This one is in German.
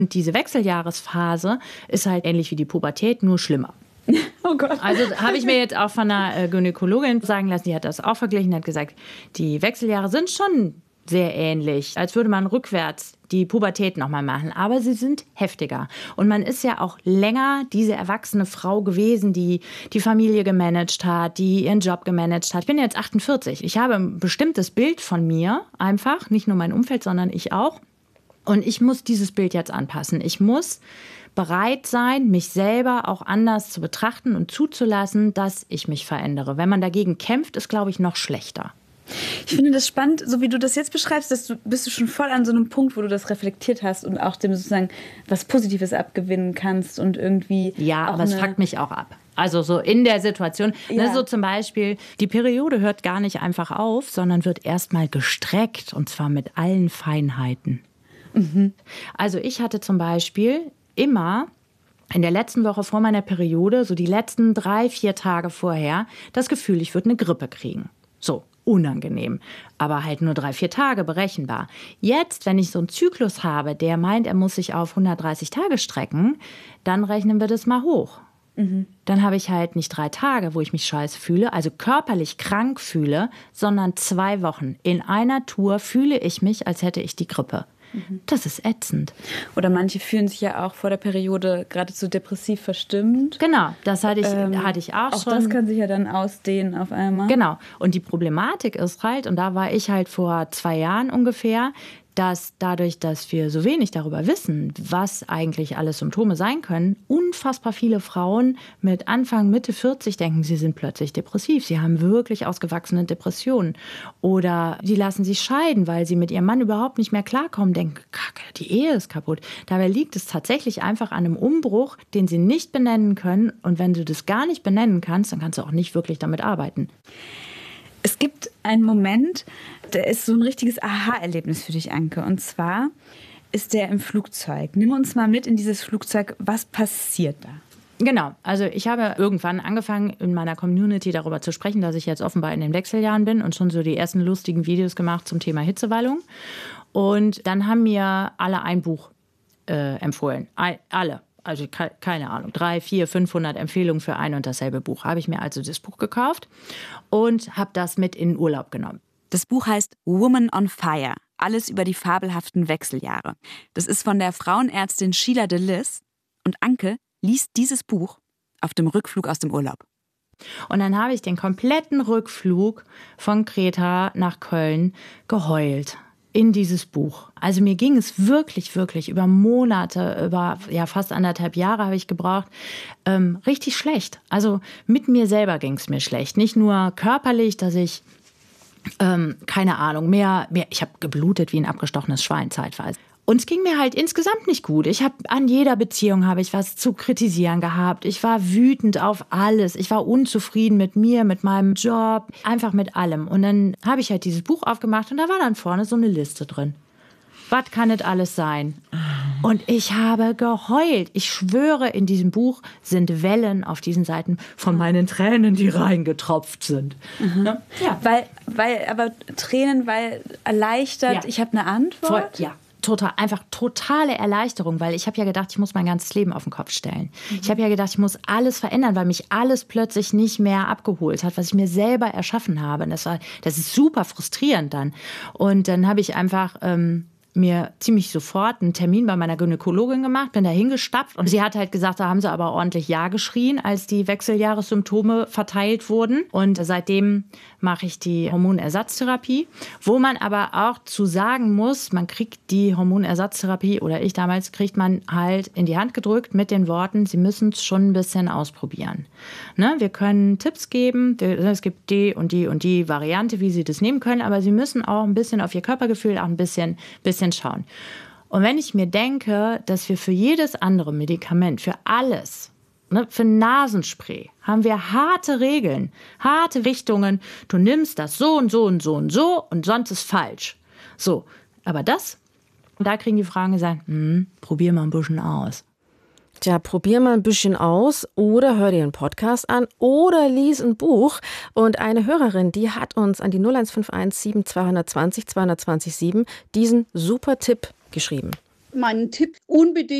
Und diese Wechseljahresphase ist halt ähnlich wie die Pubertät, nur schlimmer. Oh Gott. Also habe ich mir jetzt auch von einer Gynäkologin sagen lassen, die hat das auch verglichen, hat gesagt, die Wechseljahre sind schon sehr ähnlich, als würde man rückwärts die Pubertät nochmal machen. Aber sie sind heftiger. Und man ist ja auch länger diese erwachsene Frau gewesen, die die Familie gemanagt hat, die ihren Job gemanagt hat. Ich bin jetzt 48. Ich habe ein bestimmtes Bild von mir einfach, nicht nur mein Umfeld, sondern ich auch. Und ich muss dieses Bild jetzt anpassen. Ich muss bereit sein, mich selber auch anders zu betrachten und zuzulassen, dass ich mich verändere. Wenn man dagegen kämpft, ist, glaube ich, noch schlechter. Ich finde das spannend, so wie du das jetzt beschreibst, bist du schon voll an so einem Punkt, wo du das reflektiert hast und auch dem sozusagen was Positives abgewinnen kannst und irgendwie. Ja, aber es fuckt mich auch ab. Also so in der Situation, ne, so zum Beispiel, die Periode hört gar nicht einfach auf, sondern wird erstmal gestreckt und zwar mit allen Feinheiten. Mhm. Also ich hatte zum Beispiel immer in der letzten Woche vor meiner Periode, so die letzten 3-4 Tage vorher, das Gefühl, ich würde eine Grippe kriegen. So, unangenehm. Aber halt nur 3-4 Tage berechenbar. Jetzt, wenn ich so einen Zyklus habe, der meint, er muss sich auf 130 Tage strecken, dann rechnen wir das mal hoch. Mhm. Dann habe ich halt nicht 3 Tage, wo ich mich scheiße fühle, also körperlich krank fühle, sondern 2 Wochen. In einer Tour fühle ich mich, als hätte ich die Grippe. Das ist ätzend. Oder manche fühlen sich ja auch vor der Periode geradezu depressiv verstimmt. Genau, das hatte ich auch schon. Auch das kann sich ja dann ausdehnen auf einmal. Genau. Und die Problematik ist halt, und da war ich halt vor 2 Jahren ungefähr, dass dadurch, dass wir so wenig darüber wissen, was eigentlich alles Symptome sein können, unfassbar viele Frauen mit Anfang, Mitte 40 denken, sie sind plötzlich depressiv. Sie haben wirklich ausgewachsene Depressionen. Oder die lassen sich scheiden, weil sie mit ihrem Mann überhaupt nicht mehr klarkommen, denken, Kacke, die Ehe ist kaputt. Dabei liegt es tatsächlich einfach an einem Umbruch, den sie nicht benennen können. Und wenn du das gar nicht benennen kannst, dann kannst du auch nicht wirklich damit arbeiten. Es gibt einen Moment, der ist so ein richtiges Aha-Erlebnis für dich, Anke. Und zwar ist der im Flugzeug. Nimm uns mal mit in dieses Flugzeug. Was passiert da? Genau, also ich habe irgendwann angefangen, in meiner Community darüber zu sprechen, dass ich jetzt offenbar in den Wechseljahren bin und schon so die ersten lustigen Videos gemacht zum Thema Hitzewallung. Und dann haben mir alle ein Buch empfohlen. Alle. Also keine Ahnung, 300, 400, 500 Empfehlungen für ein und dasselbe Buch. Habe ich mir also das Buch gekauft und habe das mit in den Urlaub genommen. Das Buch heißt Woman on Fire. Alles über die fabelhaften Wechseljahre. Das ist von der Frauenärztin Sheila de Lis. Und Anke liest dieses Buch auf dem Rückflug aus dem Urlaub. Und dann habe ich den kompletten Rückflug von Kreta nach Köln geheult. In dieses Buch. Also mir ging es wirklich, wirklich über Monate, über fast 1,5 Jahre habe ich gebraucht, richtig schlecht. Also mit mir selber ging es mir schlecht. Nicht nur körperlich, dass ich, keine Ahnung, mehr, ich habe geblutet wie ein abgestochenes Schwein zeitweise. Und es ging mir halt insgesamt nicht gut. An jeder Beziehung habe ich was zu kritisieren gehabt. Ich war wütend auf alles. Ich war unzufrieden mit mir, mit meinem Job, einfach mit allem. Und dann habe ich halt dieses Buch aufgemacht und da war dann vorne so eine Liste drin. Was kann das alles sein? Und ich habe geheult. Ich schwöre, in diesem Buch sind Wellen auf diesen Seiten von meinen Tränen, die reingetropft sind. Mhm. Ja. Weil Tränen, weil erleichtert, ja. Ich habe eine Antwort. Ja. Einfach totale Erleichterung, weil ich habe ja gedacht, ich muss mein ganzes Leben auf den Kopf stellen. Ich habe ja gedacht, ich muss alles verändern, weil mich alles plötzlich nicht mehr abgeholt hat, was ich mir selber erschaffen habe. Und das ist super frustrierend dann. Und dann habe ich einfach mir ziemlich sofort einen Termin bei meiner Gynäkologin gemacht, bin da hingestapft und sie hat halt gesagt, da haben sie aber ordentlich Ja geschrien, als die Wechseljahressymptome verteilt wurden. Und seitdem mache ich die Hormonersatztherapie, wo man aber auch zu sagen muss, man kriegt die Hormonersatztherapie oder ich damals kriegt man halt in die Hand gedrückt mit den Worten, Sie müssen es schon ein bisschen ausprobieren. Ne? Wir können Tipps geben, es gibt die und die und die Variante, wie Sie das nehmen können, aber Sie müssen auch ein bisschen auf Ihr Körpergefühl auch ein bisschen schauen. Und wenn ich mir denke, dass wir für jedes andere Medikament, für alles, ne, für Nasenspray, haben wir harte Regeln, harte Richtungen. Du nimmst das so und so und so und so und sonst ist falsch. So, aber da kriegen die Fragen gesagt, probier mal ein bisschen aus. Tja, probier mal ein bisschen aus oder hör dir einen Podcast an oder lies ein Buch. Und eine Hörerin, die hat uns an die 01517 220 220 7 diesen super Tipp geschrieben. Mein Tipp, unbedingt